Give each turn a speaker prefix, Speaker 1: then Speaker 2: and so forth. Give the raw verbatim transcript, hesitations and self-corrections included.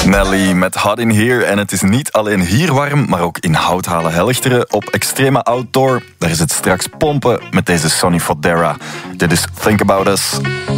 Speaker 1: Nelly met Hot in Here. En het is niet alleen hier warm, maar ook in Houthalen-Helchteren op Extrema Outdoor. Daar is het straks pompen met deze Sonny Fodera. Dit is Think About Us.